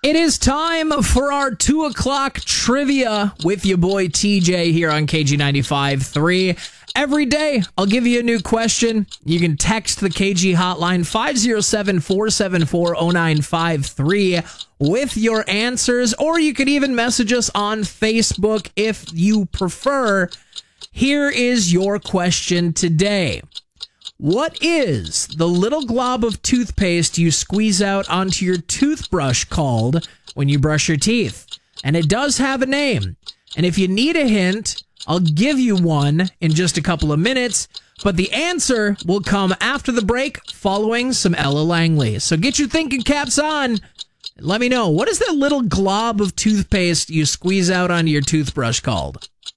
It is time for our 2 o'clock trivia with your boy TJ here on KG95.3. Every day, I'll give you a new question. You can text the KG hotline 507-474-0953 with your answers, or you could even message us on Facebook if you prefer. Here is your question today. What is the little glob of toothpaste you squeeze out onto your toothbrush called when you brush your teeth? And it does have a name. And if you need a hint, I'll give you one in just a couple of minutes, but the answer will come after the break following some Ella Langley. So get your thinking caps on and let me know, what is that little glob of toothpaste you squeeze out onto your toothbrush called?